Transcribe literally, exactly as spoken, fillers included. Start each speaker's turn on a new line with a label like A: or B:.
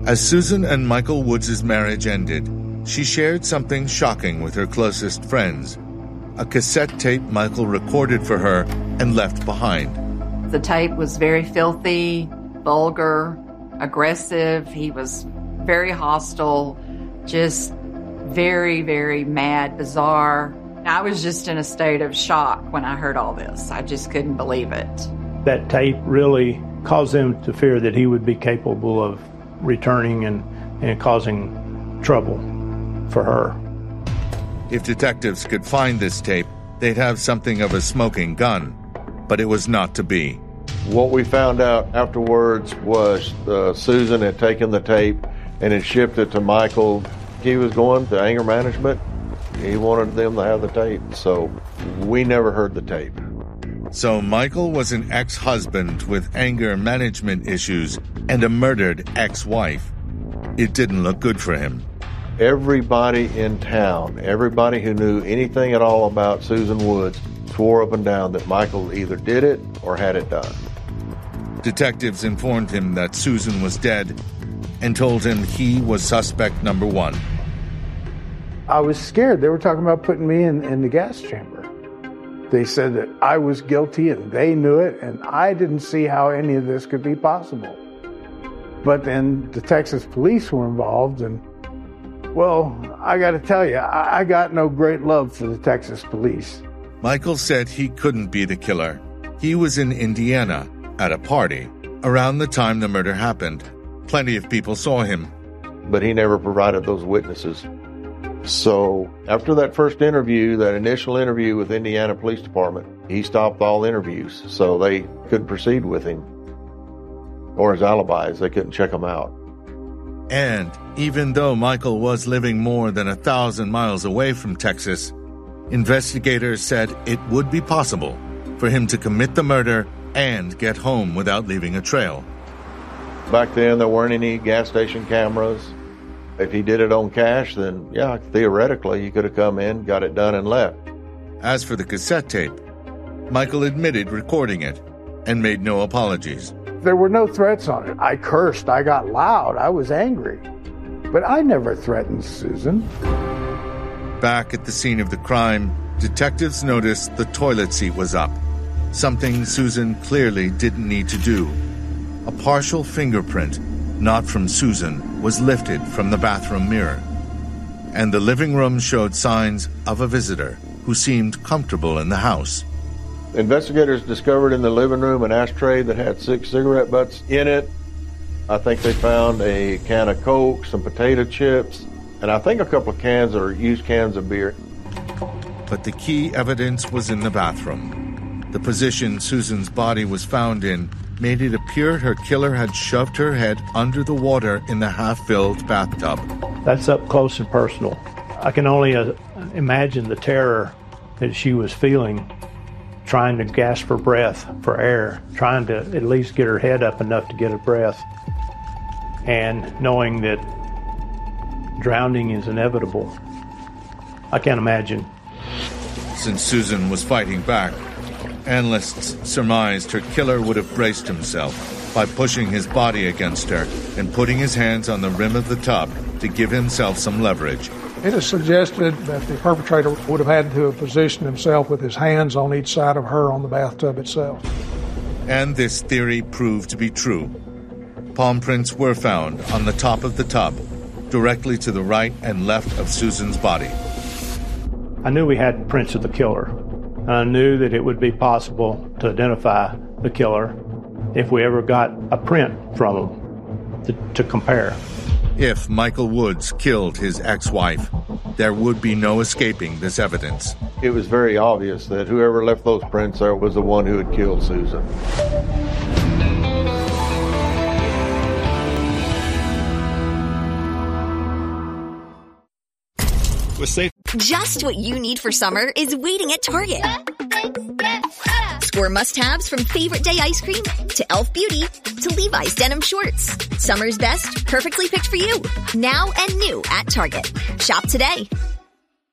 A: As Susan and Michael Woods' marriage ended, she shared something shocking with her closest friends, a cassette tape Michael recorded for her and left behind.
B: The tape was very filthy, vulgar, aggressive. He was very hostile, just very, very mad, bizarre. I was just in a state of shock when I heard all this. I just couldn't believe it.
C: That tape really caused them to fear that he would be capable of returning and, and causing trouble for her.
A: If detectives could find this tape, they'd have something of a smoking gun, but it was not to be.
D: What we found out afterwards was uh, Susan had taken the tape and had shipped it to Michael. He was going to anger management. He wanted them to have the tape, so we never heard the tape.
A: So Michael was an ex-husband with anger management issues and a murdered ex-wife. It didn't look good for him.
D: Everybody in town, everybody who knew anything at all about Susan Woods, swore up and down that Michael either did it or had it done.
A: Detectives informed him that Susan was dead and told him he was suspect number one.
E: I was scared. They were talking about putting me in, in the gas chamber. They said that I was guilty and they knew it, and I didn't see how any of this could be possible. But then the Texas police were involved, and, well, I got to tell you, I, I got no great love for the Texas police.
A: Michael said he couldn't be the killer. He was in Indiana at a party around the time the murder happened. Plenty of people saw him.
D: But he never provided those witnesses. So after that first interview, that initial interview with Indiana Police Department, he stopped all interviews, so they couldn't proceed with him. Or his alibis, they couldn't check him out.
A: And even though Michael was living more than a thousand miles away from Texas, investigators said it would be possible for him to commit the murder and get home without leaving a trail.
D: Back then, there weren't any gas station cameras. If he did it on cash, then, yeah, theoretically, he could have come in, got it done, and left.
A: As for the cassette tape, Michael admitted recording it and made no apologies.
E: There were no threats on it. I cursed. I got loud. I was angry. But I never threatened Susan.
A: Back at the scene of the crime, detectives noticed the toilet seat was up, something Susan clearly didn't need to do. A partial fingerprint, not from Susan, was lifted from the bathroom mirror. And the living room showed signs of a visitor who seemed comfortable in the house.
D: Investigators discovered in the living room an ashtray that had six cigarette butts in it. I think they found a can of Coke, some potato chips, and I think a couple of cans or used cans of beer.
A: But the key evidence was in the bathroom. The position Susan's body was found in made it appear her killer had shoved her head under the water in the half-filled bathtub.
C: That's up close and personal. I can only uh, imagine the terror that she was feeling, trying to gasp for breath, for air, trying to at least get her head up enough to get a breath, and knowing that drowning is inevitable. I can't imagine.
A: Since Susan was fighting back, analysts surmised her killer would have braced himself by pushing his body against her and putting his hands on the rim of the tub to give himself some leverage.
F: It is suggested that the perpetrator would have had to have positioned himself with his hands on each side of her on the bathtub itself.
A: And this theory proved to be true. Palm prints were found on the top of the tub, directly to the right and left of Susan's body.
C: I knew we had prints of the killer, and I knew that it would be possible to identify the killer if we ever got a print from him to, to compare.
A: If Michael Woods killed his ex-wife, there would be no escaping this evidence.
D: It was very obvious that whoever left those prints there was the one who had killed Susan.
G: We're safe.
H: Just what you need for summer is waiting at Target. Score must-haves from favorite day ice cream to e l f Beauty to Levi's denim shorts. Summer's best, perfectly picked for you. Now and new at Target. Shop today.